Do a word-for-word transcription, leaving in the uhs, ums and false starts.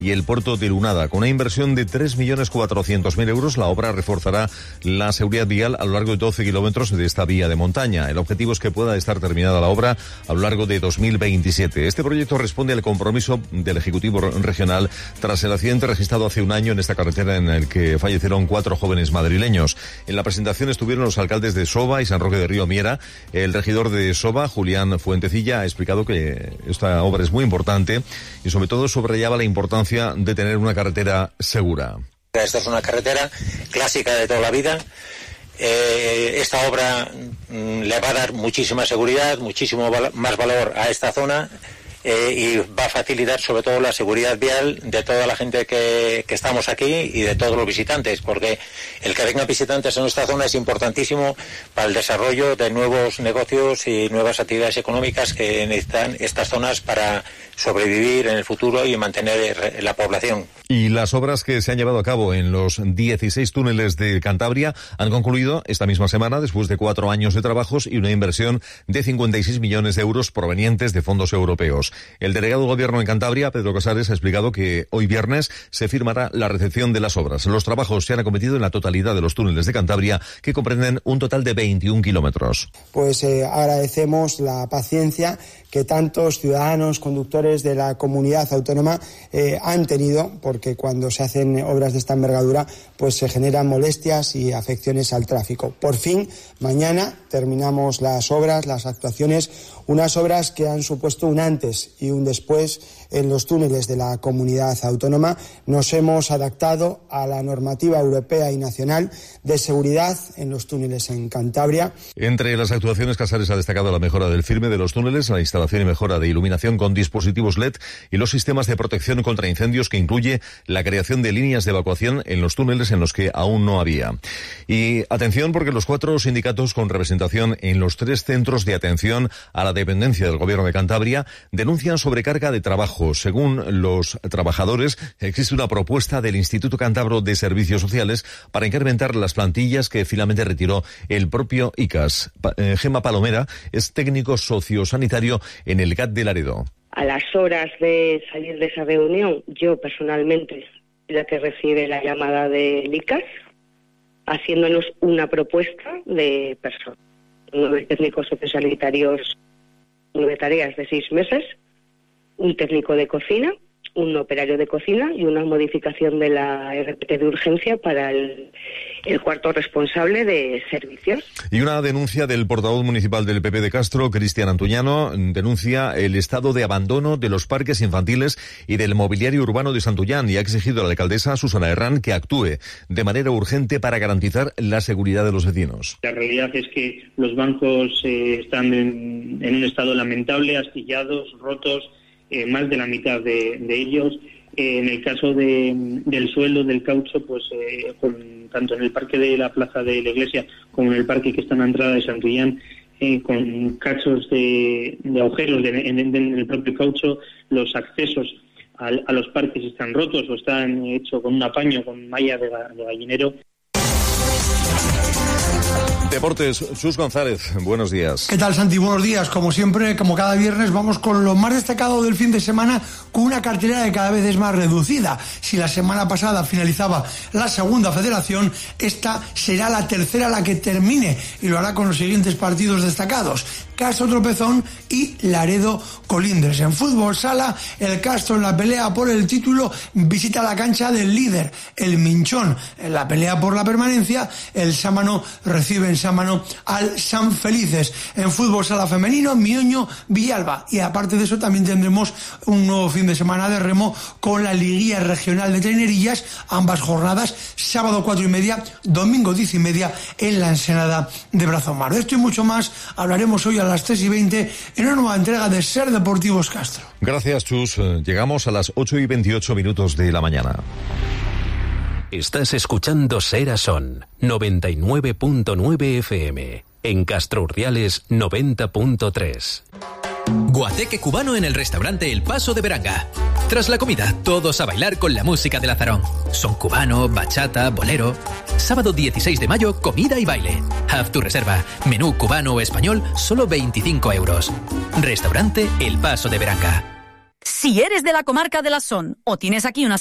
y el puerto de Lunada. Con una inversión de tres millones cuatrocientos mil euros, la obra reforzará la seguridad vial a lo largo de doce kilómetros de esta vía de montaña. El objetivo es que pueda estar terminada la obra a lo largo de dos mil veintisiete. Este proyecto responde al compromiso del Ejecutivo Regional tras el accidente registrado hace un año en esta carretera en el que fallecieron cuatro jóvenes madrileños. En la presentación estuvieron los alcaldes de Soba y San Roque de Río Miera. El regidor de Soba, Julián Fuentecilla, ha explicado que esta obra es muy importante y sobre todo subrayaba la importancia de tener una carretera segura. Esta es una carretera clásica de toda la vida. Eh, esta obra mm, le va a dar muchísima seguridad, muchísimo val- más valor a esta zona. Eh, y va a facilitar sobre todo la seguridad vial de toda la gente que, que estamos aquí y de todos los visitantes, porque el que vengan visitantes en esta zona es importantísimo para el desarrollo de nuevos negocios y nuevas actividades económicas que necesitan estas zonas para sobrevivir en el futuro y mantener la población. Y las obras que se han llevado a cabo en los dieciséis túneles de Cantabria han concluido esta misma semana después de cuatro años de trabajos y una inversión de cincuenta y seis millones de euros provenientes de fondos europeos. El delegado de Gobierno en Cantabria, Pedro Casares, ha explicado que hoy viernes se firmará la recepción de las obras. Los trabajos se han acometido en la totalidad de los túneles de Cantabria, que comprenden un total de veintiún kilómetros. Pues eh, agradecemos la paciencia que tantos ciudadanos, conductores de la comunidad autónoma eh, han tenido, porque cuando se hacen obras de esta envergadura, pues se generan molestias y afecciones al tráfico. Por fin, mañana terminamos las obras, las actuaciones, unas obras que han supuesto un antes y un después en los túneles de la comunidad autónoma. Nos hemos adaptado a la normativa europea y nacional de seguridad en los túneles en Cantabria. Entre las actuaciones, Casares ha destacado la mejora del firme de los túneles, la instalación y mejora de iluminación con dispositivos L E D y los sistemas de protección contra incendios, que incluye la creación de líneas de evacuación en los túneles en los que aún no había. Y atención, porque los cuatro sindicatos con representación en los tres centros de atención a la dependencia del Gobierno de Cantabria denuncian sobrecarga de trabajo. Según los trabajadores, existe una propuesta del Instituto Cántabro de Servicios Sociales para incrementar las plantillas que finalmente retiró el propio I C A S. Pa- eh, Gemma Palomera es técnico sociosanitario en el C A T de Laredo. A las horas de salir de esa reunión, yo personalmente soy la que recibe la llamada del I C A S, haciéndonos una propuesta de personas, nueve técnicos sociosanitarios, nueve tareas de seis meses, un técnico de cocina, un operario de cocina y una modificación de la R P T de urgencia para el, el cuarto responsable de servicios. Y una denuncia del portavoz municipal del P P de Castro, Cristian Antuñano, denuncia el estado de abandono de los parques infantiles y del mobiliario urbano de Santullán y ha exigido a la alcaldesa Susana Herrán que actúe de manera urgente para garantizar la seguridad de los vecinos. La realidad es que los bancos eh, están en, en un estado lamentable, astillados, rotos, eh, más de la mitad de, de ellos. Eh, en el caso de, del suelo, del caucho, pues eh, con, tanto en el parque de la plaza de la iglesia como en el parque que está en la entrada de Santullán, eh, con cachos de, de agujeros de, en, en el propio caucho, los accesos a, a los parques están rotos o están hechos con un apaño, con malla de, de gallinero. Deportes, Chus González, buenos días. ¿Qué tal, Santi? Buenos días. Como siempre, como cada viernes, vamos con lo más destacado del fin de semana, con una cartelera que cada vez es más reducida. Si la semana pasada finalizaba la segunda federación, esta será la tercera la que termine y lo hará con los siguientes partidos destacados: Castro Tropezón y Laredo Colindres. En fútbol sala, el Castro, en la pelea por el título, visita la cancha del líder, el Minchón. En la pelea por la permanencia, el Sámano recibe en Sámano al San Felices. En fútbol sala femenino, Mioño Villalba. Y aparte de eso, también tendremos un nuevo fin de semana de remo con la Liguilla Regional de Trainerillas, ambas jornadas, sábado cuatro y media, domingo diez y media, en la Ensenada de Brazomar. De esto y mucho más hablaremos hoy a las tres y veinte en una nueva entrega de Ser Deportivos Castro. Gracias, Chus. Llegamos a las ocho y veintiocho minutos de la mañana. Estás escuchando Ser Son, noventa y nueve punto nueve F M. En Castro Urdiales, noventa punto tres. Guateque cubano en el restaurante El Paso de Beranga. Tras la comida, todos a bailar con la música de Lazarón. Son cubano, bachata, bolero. Sábado dieciséis de mayo, comida y baile. Haz tu reserva. Menú cubano o español, solo veinticinco euros. Restaurante El Paso de Beranga. Si eres de la comarca de la Son o tienes aquí una